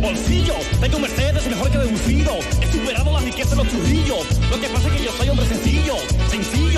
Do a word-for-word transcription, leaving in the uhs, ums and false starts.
bolsillo. Tengo un Mercedes mejor que deducido. He superado la riqueza en los churrillos. Lo que pasa es que yo soy hombre sencillo, sencillo.